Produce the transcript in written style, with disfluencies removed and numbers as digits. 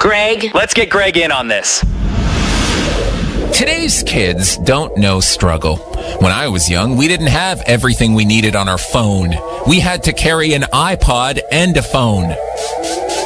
Greg? Let's get Greg in on this. Today's kids don't know struggle. When I was young, we didn't have everything we needed on our phone. We had to carry an iPod and a phone.